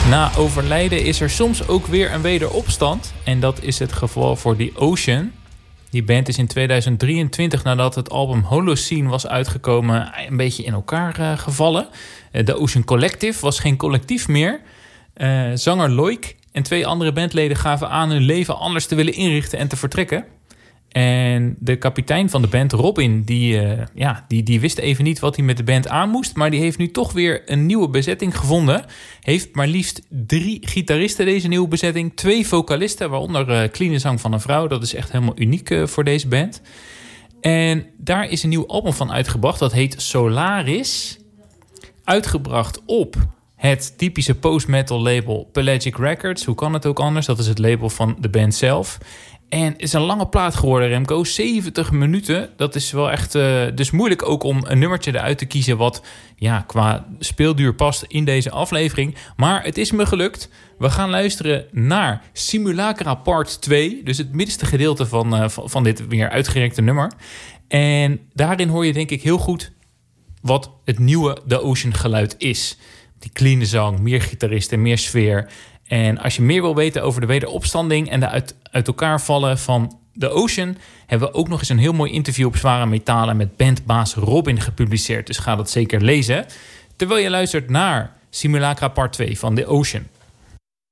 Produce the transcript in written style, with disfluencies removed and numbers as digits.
Na overlijden is er soms ook weer een wederopstand. En dat is het geval voor The Ocean. Die band is in 2023, nadat het album Holocene was uitgekomen, een beetje in elkaar gevallen. The Ocean Collective was geen collectief meer. Zanger Loïc en 2 andere bandleden gaven aan hun leven anders te willen inrichten en te vertrekken. En de kapitein van de band, Robin, die wist even niet wat hij met de band aan moest. Maar die heeft nu toch weer een nieuwe bezetting gevonden. Heeft maar liefst 3 gitaristen deze nieuwe bezetting. 2 vocalisten, waaronder clean zang van een vrouw. Dat is echt helemaal uniek voor deze band. En daar is een nieuw album van uitgebracht. Dat heet Solaris. Uitgebracht op het typische post-metal label Pelagic Records. Hoe kan het ook anders? Dat is het label van de band zelf. En het is een lange plaat geworden, Remco. 70 minuten. Dat is wel echt dus moeilijk ook om een nummertje eruit te kiezen wat qua speelduur past in deze aflevering. Maar het is me gelukt. We gaan luisteren naar Simulacra Part 2. Dus het middenste gedeelte van dit weer uitgerekte nummer. En daarin hoor je denk ik heel goed wat het nieuwe The Ocean geluid is. Die clean zang, meer gitaristen, meer sfeer. En als je meer wil weten over de wederopstanding en de uit elkaar vallen van The Ocean, hebben we ook nog eens een heel mooi interview op Zware Metalen met bandbaas Robin gepubliceerd. Dus ga dat zeker lezen. Terwijl je luistert naar Simulacra Part 2 van The Ocean.